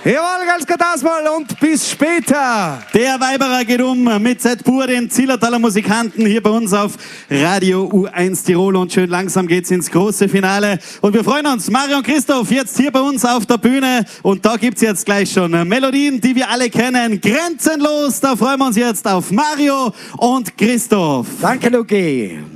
Jawohl, ganz gut ausmal und bis später. Der Weiberer geht um mit Zed Pur, den Zillertaler Musikanten, hier bei uns auf Radio U1 Tirol. Und schön langsam geht's ins große Finale. Und wir freuen uns, Mario und Christoph, jetzt hier bei uns auf der Bühne. Und da gibt's jetzt gleich schon Melodien, die wir alle kennen. Grenzenlos, da freuen wir uns jetzt auf Mario und Christoph. Danke, Luki.